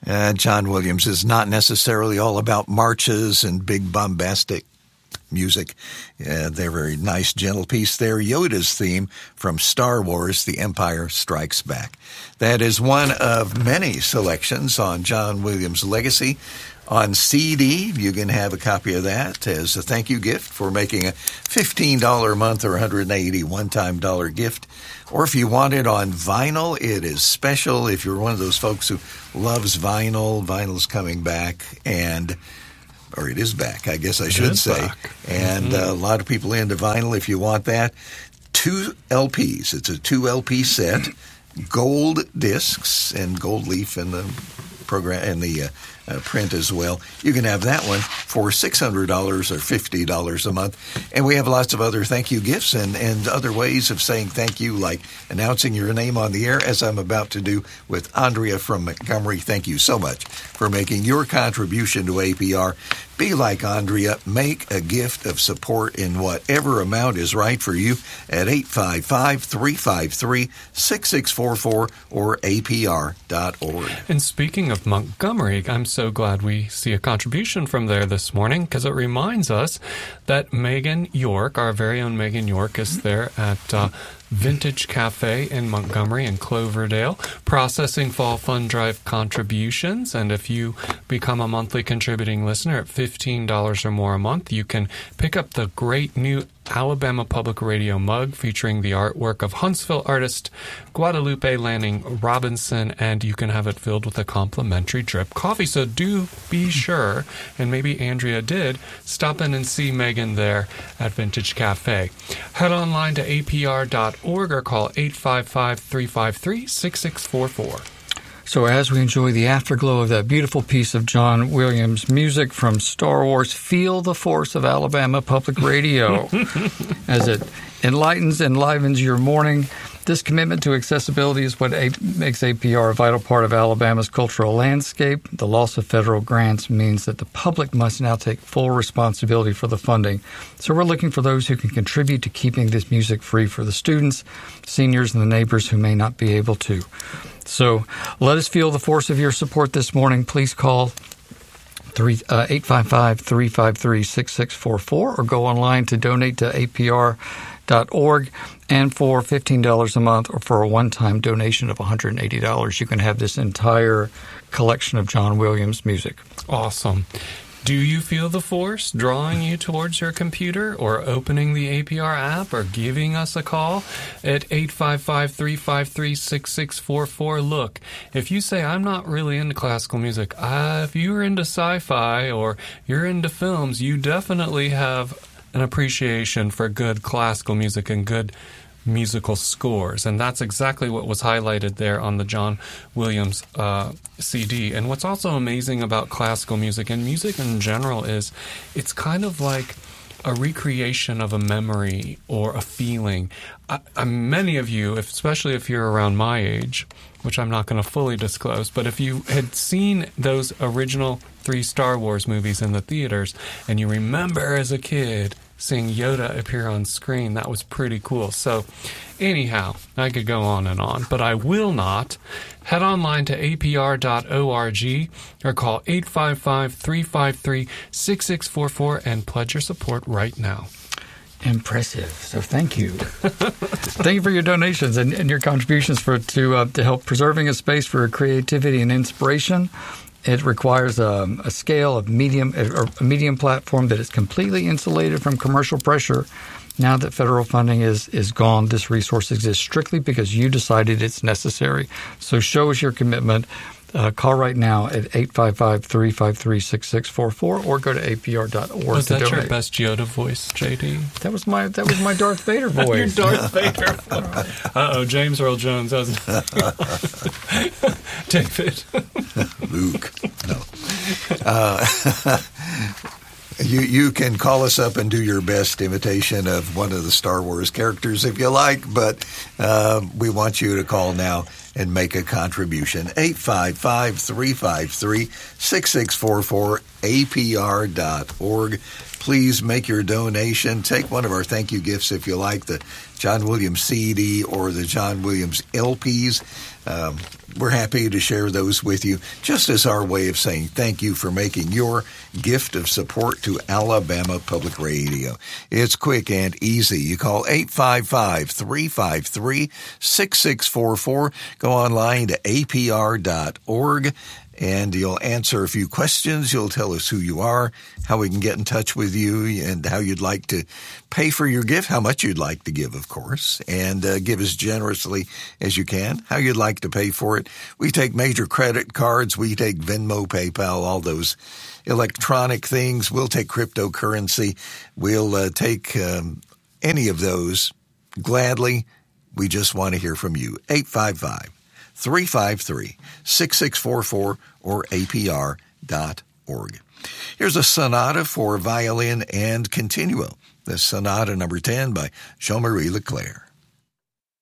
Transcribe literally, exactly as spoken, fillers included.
Uh, John Williams is not necessarily all about marches and big bombastic music. Uh, they're a very nice, gentle piece there. Yoda's theme from Star Wars, The Empire Strikes Back. That is one of many selections on John Williams' legacy. On C D, you can have a copy of that as a thank you gift for making a fifteen dollars a month or one hundred eighty dollars one-time dollar gift. Or if you want it on vinyl, it is special. If you're one of those folks who loves vinyl, vinyl's coming back, and or it is back, I guess I should say. Back. And mm-hmm. uh, a lot of people into vinyl. If you want that, two L Ps. It's a two L P set, gold discs and gold leaf in the program and the uh, uh, print as well. You can have that one for six hundred dollars or fifty dollars a month. And we have lots of other thank you gifts and, and other ways of saying thank you, like announcing your name on the air, as I'm about to do with Andrea from Montgomery. Thank you so much for making your contribution to A P R. Be like Andrea. Make a gift of support in whatever amount is right for you at eight five five, three five three, six six four four or A P R dot org. And speaking of Montgomery, I'm so glad we see a contribution from there this morning, because it reminds us that Megan York, our very own Megan York, is there at uh, Vintage Cafe in Montgomery and Cloverdale, processing Fall Fund Drive contributions. And if you become a monthly contributing listener at fifteen dollars or more a month, you can pick up the great new Alabama Public Radio mug featuring the artwork of Huntsville artist Guadalupe Lanning Robinson, and you can have it filled with a complimentary drip coffee. So do be sure, and maybe Andrea did, stop in and see Megan there at Vintage Cafe. Head online to A P R dot org or call eight five five, three five three, six six four four. So as we enjoy the afterglow of that beautiful piece of John Williams music from Star Wars, feel the force of Alabama Public Radio as it enlightens, enlivens your morning. This commitment to accessibility is what a- makes A P R a vital part of Alabama's cultural landscape. The loss of federal grants means that the public must now take full responsibility for the funding. So we're looking for those who can contribute to keeping this music free for the students, seniors, and the neighbors who may not be able to. So let us feel the force of your support this morning. Please call eight five five, three five three, six six four four or go online to donate to A P R dot org. And for fifteen dollars a month or for a one-time donation of one hundred eighty dollars, you can have this entire collection of John Williams music. Awesome. Do you feel the force drawing you towards your computer, or opening the A P R app, or giving us a call at eight five five, three five three, six six four four? Look, if you say, I'm not really into classical music, uh, if you're into sci-fi or you're into films, you definitely have an appreciation for good classical music and good musical scores, and that's exactly what was highlighted there on the John Williams uh, C D. And what's also amazing about classical music and music in general is it's kind of like a recreation of a memory or a feeling. I, I, many of you, if, especially if you're around my age, which I'm not going to fully disclose, but if you had seen those original three Star Wars movies in the theaters and you remember as a kid seeing Yoda appear on screen, that was pretty cool. So anyhow, I could go on and on, but I will not. Head online to A P R dot org or call eight five five, three five three, six six four four and pledge your support right now. Impressive. So thank you. Thank you for your donations and, and your contributions for to uh, to help preserving a space for creativity and inspiration. It requires a, a scale of medium, or a medium platform that is completely insulated from commercial pressure. Now that federal funding is, is gone, this resource exists strictly because you decided it's necessary. So show us your commitment. Uh, call right now at eight five five, three five three, six six four four or go to A P R dot org. Was to that donate. Your best Yoda voice, J D? That was my that was my Darth Vader voice. Your Darth Vader voice. Uh-oh, James Earl Jones hasn't. David. Luke. No. Uh, you you can call us up and do your best imitation of one of the Star Wars characters if you like, but uh, we want you to call now and make a contribution. eight five five, three five three, six six four four, A P R dot org. Please make your donation. Take one of our thank you gifts if you like, the John Williams C D or the John Williams L Ps. Um, we're happy to share those with you, just as our way of saying thank you for making your gift of support to Alabama Public Radio. It's quick and easy. You call eight five five, three five three, six six four four. Go online to A P R dot org. And you'll answer a few questions. You'll tell us who you are, how we can get in touch with you, and how you'd like to pay for your gift, how much you'd like to give, of course, and uh, give as generously as you can, how you'd like to pay for it. We take major credit cards. We take Venmo, PayPal, all those electronic things. We'll take cryptocurrency. We'll uh, take um, any of those gladly. We just want to hear from you. eight five five, three five three, six six four four or A P R dot org. Here's a sonata for violin and continuo. The sonata number ten by Jean-Marie Leclerc.